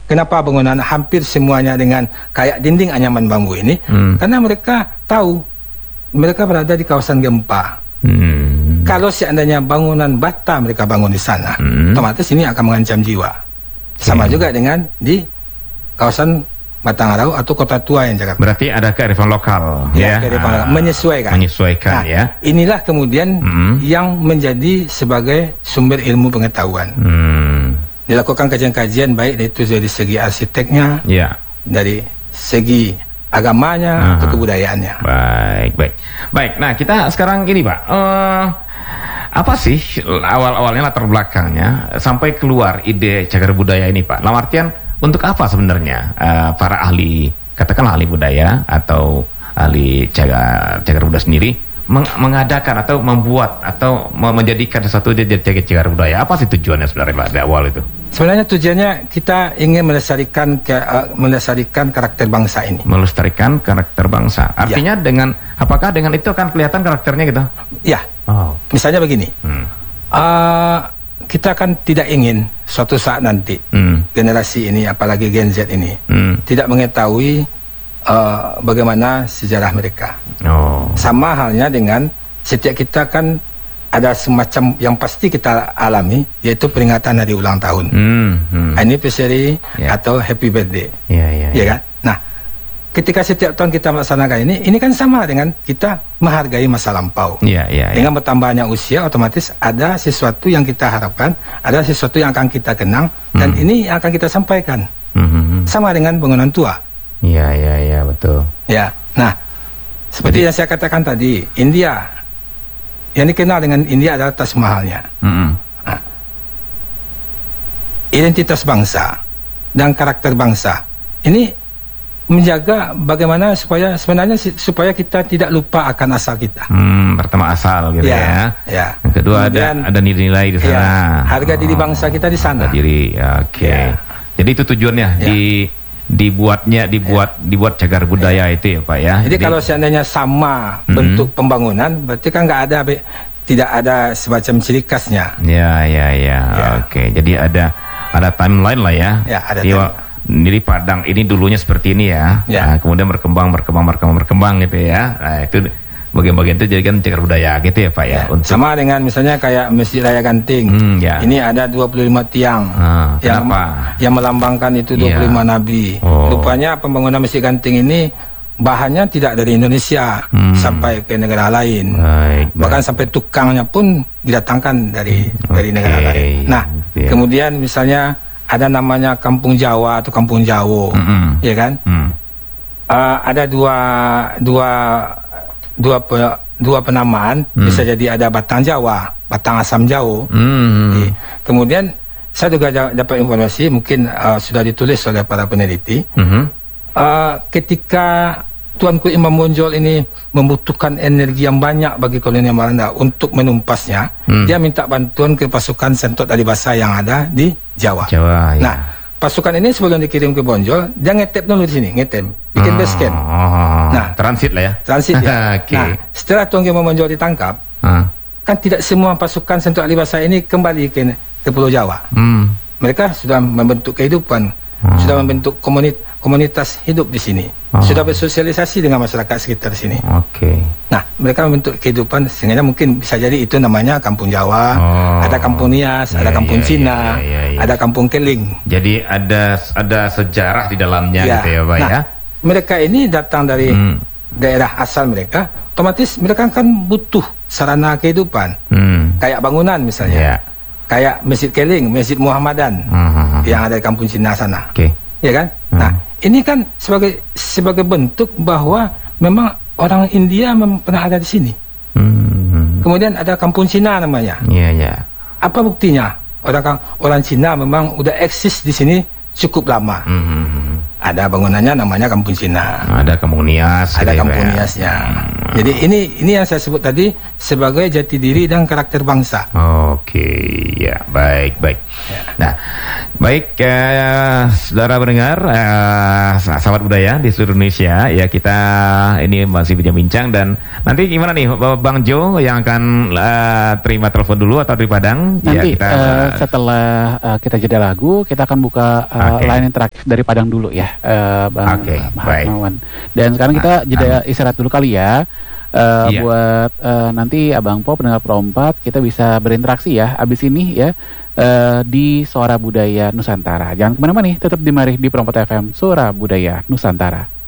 kenapa bangunan hampir semuanya dengan kayak dinding anyaman bambu ini? Karena mereka tahu mereka berada di kawasan gempa. Kalau seandainya bangunan bata mereka bangun di sana, otomatis ini akan mengancam jiwa. Sama juga dengan di kawasan Batangarau atau Kota Tua yang Jakarta. Berarti ada kearifan lokal, ya, kearifan lokal. Menyesuaikan. Nah, ya. Inilah kemudian yang menjadi sebagai sumber ilmu pengetahuan. Dilakukan kajian-kajian baik itu dari segi arsiteknya, dari segi agamanya atau kebudayaannya. Baik. Nah, kita sekarang gini, Pak. Apa sih awal-awalnya, latar belakangnya sampai keluar ide cagar budaya ini, Pak? Dalam artian untuk apa sebenarnya para ahli, katakanlah ahli budaya atau ahli cagar budaya sendiri mengadakan atau membuat atau menjadikan satu cagar budaya? Apa sih tujuannya sebenarnya, Pak, di awal itu? Sebenarnya tujuannya kita ingin melestarikan karakter bangsa ini. Melestarikan karakter bangsa. Artinya dengan apakah dengan itu akan kelihatan karakternya gitu? Ya. Misalnya begini. Kita kan tidak ingin suatu saat nanti generasi ini, apalagi Gen Z ini, tidak mengetahui bagaimana sejarah mereka. Sama halnya dengan setiap kita kan ada semacam yang pasti kita alami, yaitu peringatan hari ulang tahun, anniversary atau happy birthday, ya kan? Nah, ketika setiap tahun kita melaksanakan ini kan sama dengan kita menghargai masa lampau. Dengan bertambahnya usia, otomatis ada sesuatu yang kita harapkan, ada sesuatu yang akan kita kenang, dan ini yang akan kita sampaikan. Sama dengan bangunan tua. Betul. Ya, nah, seperti yang saya katakan tadi, India, yang dikenal dengan India adalah Taj Mahalnya. Nah, identitas bangsa dan karakter bangsa ini menjaga bagaimana supaya kita tidak lupa akan asal kita. Pertama asal gitu ya. Yang kedua kemudian, ada nilai-nilai di sana. Harga diri bangsa kita di sana. Harga diri, Jadi itu tujuannya dibuat cagar budaya itu ya, Pak ya. Jadi kalau seandainya sama bentuk pembangunan, berarti kan tidak ada semacam ciri khasnya. Oke. Jadi ada timeline lah ya. Ada Jadi Padang ini dulunya seperti ini ya. Nah, kemudian berkembang gitu ya. Nah, itu bagian-bagian itu jadikan cagar budaya gitu ya, Pak ya. Sama dengan misalnya kayak Masjid Raya Ganting. Ini ada 25 tiang yang melambangkan itu 25 nabi. Rupanya pembangunan Masjid Ganting ini bahannya tidak dari Indonesia sampai ke negara lain. Bahkan sampai tukangnya pun didatangkan dari negara lain. Nah, kemudian misalnya ada namanya Kampung Jawa atau Kampung Jawo, ya kan? Ada dua penamaan, bisa jadi ada Batang Jawa, Batang Asam Jawo. Kemudian saya juga dapat informasi, mungkin sudah ditulis oleh para peneliti, ketika Tuanku Imam Bonjol ini membutuhkan energi yang banyak bagi kolonial Belanda untuk menumpasnya, dia minta bantuan ke pasukan Sentot Adibasa yang ada di Jawa. Nah, pasukan ini sebelum dikirim ke Bonjol, dia ngetep dulu di sini, bikin base camp. Nah, transit lah ya. Transit ya. Nah, setelah Tuanku Imam Bonjol ditangkap, kan tidak semua pasukan Sentot Adibasa ini kembali ke Pulau Jawa. Mereka sudah membentuk kehidupan, sudah membentuk komunitas hidup di sini, sudah bersosialisasi dengan masyarakat sekitar sini. Nah, mereka membentuk kehidupan, sehingga mungkin bisa jadi itu namanya Kampung Jawa, ada Kampung Nias, ada Kampung Cina, ada Kampung Keling. Jadi ada sejarah di dalamnya gitu ya, Pak ya. Mereka ini datang dari daerah asal mereka, otomatis mereka kan butuh sarana kehidupan, kayak bangunan misalnya, kayak Masjid Keling, Masjid Muhammadan yang ada di Kampung Cina sana. Ya kan? Nah, ini kan sebagai bentuk bahwa memang orang India pernah ada di sini. Kemudian ada Kampung Cina namanya. Apa buktinya? Orang Cina memang udah eksis di sini cukup lama. Ada bangunannya namanya Kampung Cina. Ada Kampung Nias. Ada Kampung Niasnya. Jadi ini yang saya sebut tadi sebagai jati diri dan karakter bangsa. Oke, ya, baik. Ya. Nah, baik, saudara pendengar, sahabat budaya di seluruh Indonesia, ya kita ini masih bincang-bincang, dan nanti gimana nih, Bang Jo yang akan terima telepon dulu atau dari Padang? Nanti ya, kita, setelah kita jeda lagu, kita akan buka line interaktif dari Padang dulu ya, Bang Mahatmawan. Dan sekarang kita jeda istirahat dulu kali ya. Buat nanti Abang Po, pendengar Pro 4, kita bisa berinteraksi ya abis ini ya, di Suara Budaya Nusantara. Jangan kemana-mana nih, tetap di Mari di Pro 4 FM Suara Budaya Nusantara.